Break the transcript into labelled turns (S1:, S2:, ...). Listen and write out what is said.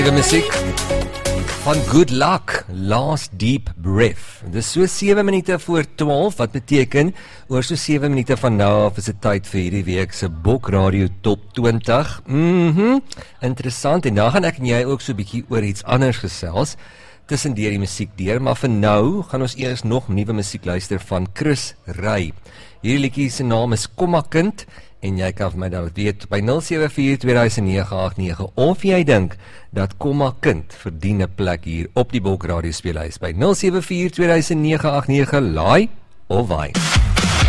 S1: Die musiek van Good Luck, Last Deep Breath. Dis so 7 minute voor 12, wat beteken, oor so 7 minute van nou af is dit tyd vir hierdie week se Bok Radio Top 20. Interessant, en dan gaan ek en jy ook so 'n bietjie oor iets anders gesels, tussen deur die musiek deur, maar vir nou gaan ons eers nog nuwe musiek luister van Chris Ray. Hierdie liedjie se naam is Komma Kind, en jy kan vir my dan weet by 074-2009-89 of jy dink dat Komma Kind verdien 'n plek hier op die Bok Radio speelhuis by 074-2009-89, laai of waai.